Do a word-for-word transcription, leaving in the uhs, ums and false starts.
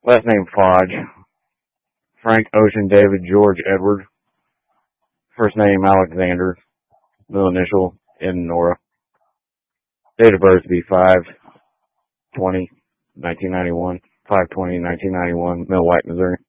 Last name Fodge. Frank Ocean David George Edward. First name Alexander. Middle initial N Nora. Date of birth be five twenty nineteen ninety-one. five twenty nineteen ninety-one. Mill White, Missouri.